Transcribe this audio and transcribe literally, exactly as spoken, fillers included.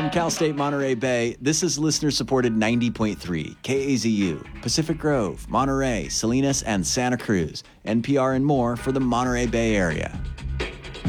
From Cal State Monterey Bay, this is listener-supported ninety point three K A Z U, Pacific Grove, Monterey, Salinas, and Santa Cruz. N P R and more for the Monterey Bay Area.